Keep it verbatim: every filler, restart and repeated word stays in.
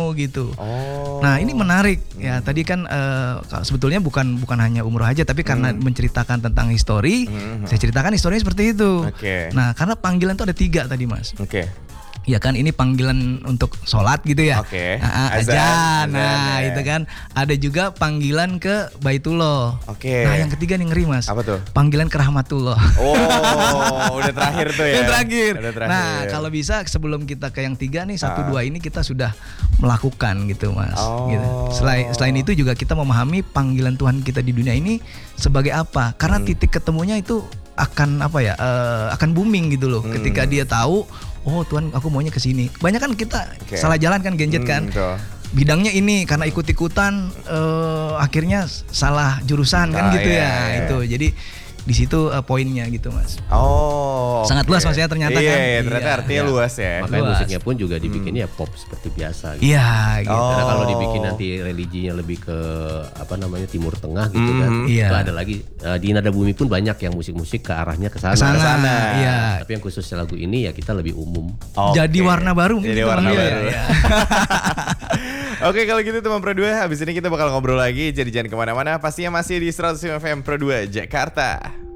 kamu gitu. Oh. Nah ini menarik ya. Tadi kan uh, sebetulnya bukan bukan hanya umroh aja, tapi karena hmm. menceritakan tentang histori, hmm. saya ceritakan historinya seperti itu. Okay. Nah karena panggilan itu ada tiga tadi mas. Oke. Okay. Ya kan ini panggilan untuk sholat gitu ya. Oke. Okay. Nah, azan, azan, nah ya. Itu kan. Ada juga panggilan ke Baitullah. Oke. Okay. Nah yang ketiga nih ngeri mas. Apa tuh? Panggilan ke rahmatullah. Oh, udah terakhir tuh ya. Udah terakhir. Udah terakhir. Nah kalau bisa sebelum kita ke yang tiga nih satu uh. dua ini kita sudah melakukan gitu mas. Oh. Gitu. Selain selain itu juga kita memahami panggilan Tuhan kita di dunia ini sebagai apa? Karena hmm. titik ketemunya itu akan apa ya? Uh, akan booming gitu loh. Hmm. Ketika dia tahu. Oh Tuhan aku maunya ke sini. Banyak kan kita okay. salah jalan kan gadget kan. Hmm, bidangnya ini karena ikut-ikutan uh, akhirnya salah jurusan oh, kan gitu iya, ya. Iya. Itu. Jadi di situ uh, poinnya gitu mas. Oh. Sangat okay. luas maksudnya ternyata iya, kan. Iya, ternyata iya, artinya iya. luas ya. Makanya luas. Musiknya pun juga dibikinnya hmm. pop seperti biasa. Gitu. Iya. Gitu. Oh. Karena kalau dibikin nanti Oh. religinya lebih ke apa namanya Timur Tengah gitu hmm. kan. Iya. Itu ada lagi uh, di Nada Bumi pun banyak yang musik-musik ke arahnya ke sana. Ke sana. Iya. Tapi yang khusus lagu ini ya kita lebih umum. Okay. Jadi warna baru. Jadi gitu warna baru. Ya, ya. Oke kalau gitu teman Pro dua, habis ini kita bakal ngobrol lagi. Jadi jangan kemana-mana, pastinya masih di seratus lima F M Pro dua Jakarta.